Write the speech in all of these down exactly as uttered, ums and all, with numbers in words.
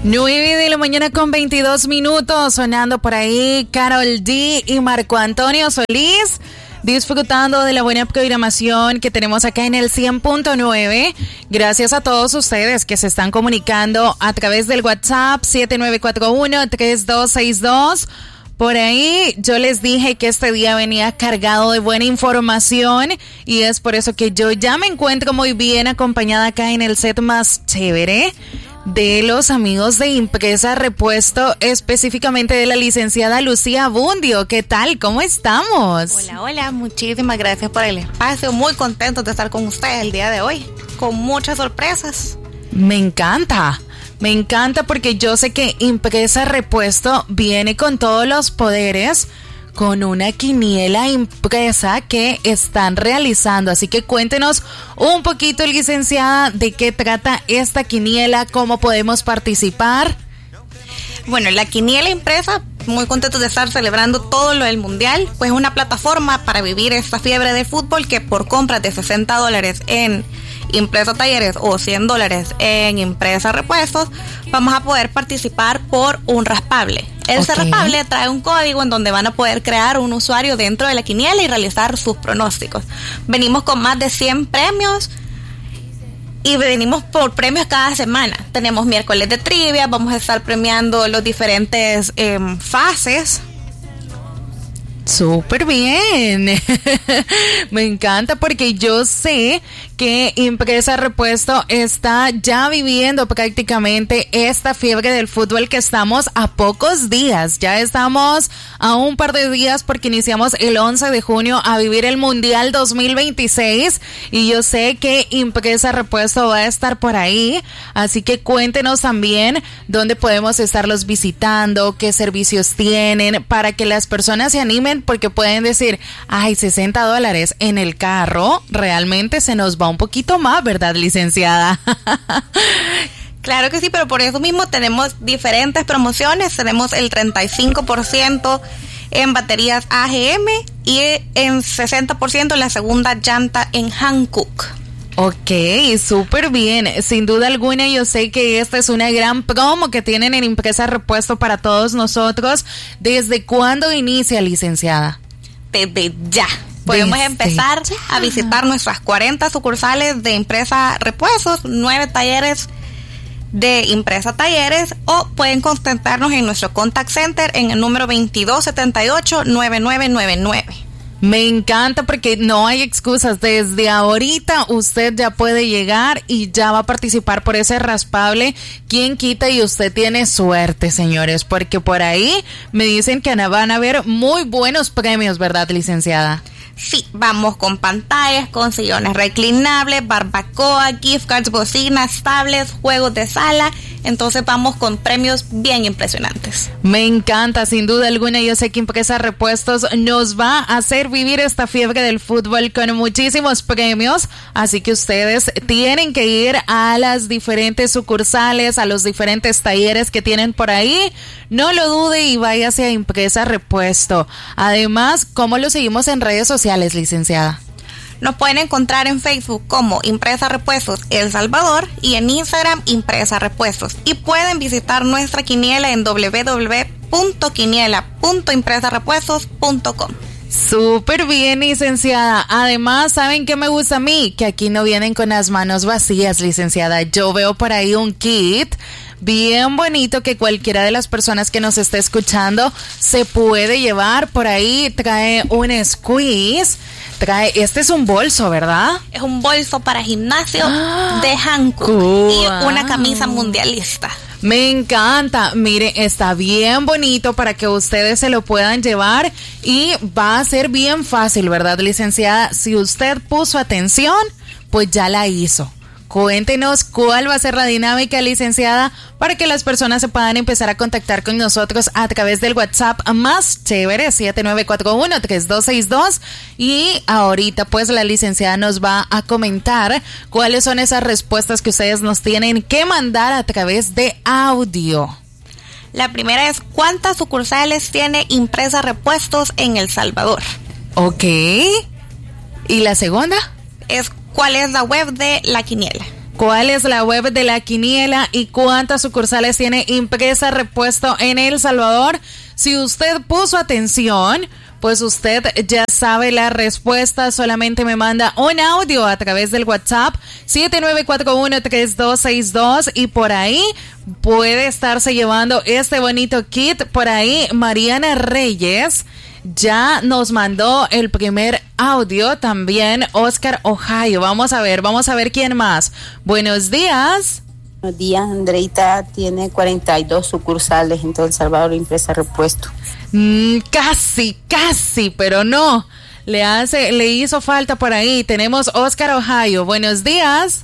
nueve de la mañana con veintidós minutos, sonando por ahí Karol G y Marco Antonio Solís, disfrutando de la buena programación que tenemos acá en el cien punto nueve. Gracias a todos ustedes que se están comunicando a través del WhatsApp siete nueve cuatro uno, tres dos seis dos. Por ahí yo les dije que este día venía cargado de buena información y es por eso que yo ya me encuentro muy bien acompañada acá en el set más chévere de los amigos de Impresa Repuesto, específicamente de la licenciada Lucía Bundio. ¿Qué tal? ¿Cómo estamos? Hola, hola, muchísimas gracias por el espacio. Muy contentos de estar con ustedes el día de hoy, con muchas sorpresas. Me encanta. Me encanta porque yo sé que Impresa Repuesto viene con todos los poderes, con una quiniela impresa que están realizando. Así que cuéntenos un poquito, licenciada, de qué trata esta quiniela, cómo podemos participar. Bueno, la quiniela impresa, muy contentos de estar celebrando todo lo del mundial, pues es una plataforma para vivir esta fiebre de fútbol que por compras de sesenta dólares en Impresa Talleres o cien dólares en Impresa Repuestos, vamos a poder participar por un raspable. Ese okay. raspable trae un código en donde van a poder crear un usuario dentro de la quiniela y realizar sus pronósticos. Venimos con más de cien premios y venimos por premios cada semana. Tenemos miércoles de trivia, vamos a estar premiando los diferentes eh, fases. Súper bien. Me encanta porque yo sé que Impresa Repuesto está ya viviendo prácticamente esta fiebre del fútbol que estamos a pocos días. Ya estamos a un par de días porque iniciamos el once de junio a vivir el Mundial dos mil veintiséis y yo sé que Impresa Repuesto va a estar por ahí. Así que cuéntenos también dónde podemos estarlos visitando, qué servicios tienen para que las personas se animen, porque pueden decir, ay, sesenta dólares en el carro, realmente se nos va un poquito más, ¿verdad, licenciada? Claro que sí, pero por eso mismo tenemos diferentes promociones. Tenemos el treinta y cinco por ciento en baterías A G M y en sesenta por ciento en la segunda llanta en Hankook. Ok, súper bien. Sin duda alguna, yo sé que esta es una gran promo que tienen en Impresa Repuesto para todos nosotros. ¿Desde cuándo inicia, licenciada? Desde ya. Podemos Desde empezar ya. a visitar nuestras cuarenta sucursales de Impresa Repuestos, nueve talleres de Impresa Talleres, o pueden contactarnos en nuestro contact center en el número veintidós setenta y ocho, noventa y nueve noventa y nueve. Me encanta porque no hay excusas. Desde ahorita usted ya puede llegar y ya va a participar por ese raspable. ¿Quién quita? Y usted tiene suerte, señores, porque por ahí me dicen que van a haber muy buenos premios, ¿verdad, licenciada? Sí, vamos con pantallas, con sillones reclinables, barbacoa, gift cards, bocinas, tablets, juegos de sala. Entonces vamos con premios bien impresionantes. Me encanta, sin duda alguna. Yo sé que Impresa Repuestos nos va a hacer vivir esta fiebre del fútbol con muchísimos premios. Así que ustedes tienen que ir a las diferentes sucursales, a los diferentes talleres que tienen por ahí. No lo dude y váyase a Impresa Repuesto. Además, ¿cómo lo seguimos en redes sociales, licenciada? Nos pueden encontrar en Facebook como Impresa Repuestos El Salvador y en Instagram Impresa Repuestos. Y pueden visitar nuestra quiniela en doble u doble u doble u punto quiniela punto impresa repuestos punto com. Súper bien, licenciada. Además, ¿saben qué me gusta a mí? Que aquí no vienen con las manos vacías, licenciada. Yo veo por ahí un kit bien bonito que cualquiera de las personas que nos esté escuchando se puede llevar. Por ahí trae un squeeze. Trae, este es un bolso, ¿verdad? Es un bolso para gimnasio ah, de Hankook cool. Y una camisa mundialista. Me encanta. Mire, está bien bonito para que ustedes se lo puedan llevar y va a ser bien fácil, ¿verdad, licenciada? Si usted puso atención, pues ya la hizo. Cuéntenos cuál va a ser la dinámica, licenciada, para que las personas se puedan empezar a contactar con nosotros a través del WhatsApp más chévere, siete nueve cuatro uno, tres dos seis dos. Y ahorita pues la licenciada nos va a comentar cuáles son esas respuestas que ustedes nos tienen que mandar a través de audio. La primera es, ¿cuántas sucursales tiene Impresa Repuestos en El Salvador? Ok. ¿Y la segunda? Es, ¿cuál es la web de la quiniela? ¿Cuál es la web de la quiniela y cuántas sucursales tiene Impresa Repuesto en El Salvador? Si usted puso atención, pues usted ya sabe la respuesta. Solamente me manda un audio a través del WhatsApp siete nueve cuatro uno tres dos seis dos y por ahí puede estarse llevando este bonito kit. Por ahí Mariana Reyes ya nos mandó el primer audio, también Oscar Ohio. Vamos a ver, vamos a ver quién más. Buenos días. Buenos días, Andreita tiene cuarenta y dos sucursales en todo El Salvador, Impresa Repuesto. Mm, casi, casi, pero no. Le hace, le hizo falta por ahí. Tenemos Oscar Ohio. Buenos días.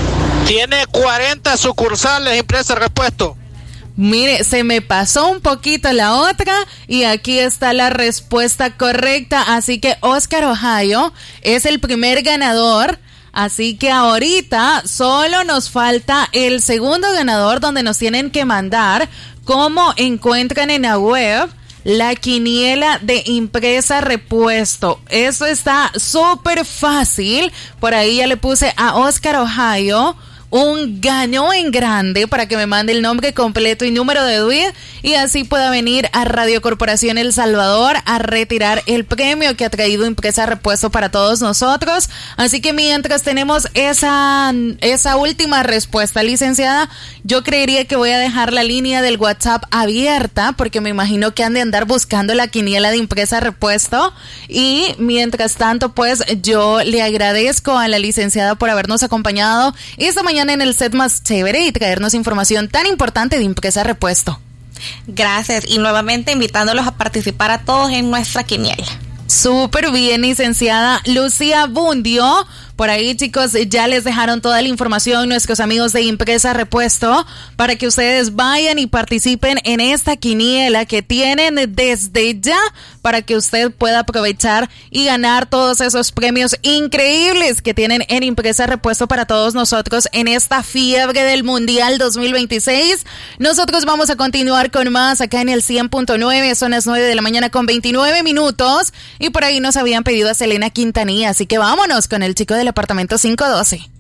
Tiene cuarenta sucursales Impresa Repuesto. Mire, se me pasó un poquito la otra y aquí está la respuesta correcta. Así que Oscar Ohio es el primer ganador. Así que ahorita solo nos falta el segundo ganador, donde nos tienen que mandar cómo encuentran en la web la quiniela de Impresa Repuesto. Eso está súper fácil. Por ahí ya le puse a Oscar Ohio un ganó en grande para que me mande el nombre completo y número de D U I y así pueda venir a Radio Corporación El Salvador a retirar el premio que ha traído Impresa Repuesto para todos nosotros. Así que mientras tenemos esa, esa última respuesta, licenciada, yo creería que voy a dejar la línea del WhatsApp abierta porque me imagino que han de andar buscando la quiniela de Impresa Repuesto y mientras tanto pues yo le agradezco a la licenciada por habernos acompañado esta mañana en el set más chévere y traernos información tan importante de Impresa Repuesto. Gracias y nuevamente invitándolos a participar a todos en nuestra quiniela. Súper bien, licenciada Lucía Bundio. Por ahí, chicos, ya les dejaron toda la información nuestros amigos de Impresa Repuesto para que ustedes vayan y participen en esta quiniela que tienen desde ya para que usted pueda aprovechar y ganar todos esos premios increíbles que tienen en Impresa Repuesto para todos nosotros en esta fiebre del Mundial dos mil veintiséis. Nosotros vamos a continuar con más acá en el cien punto nueve, son las nueve de la mañana con veintinueve minutos y por ahí nos habían pedido a Selena Quintanilla, así que vámonos con el chico del apartamento cinco doce.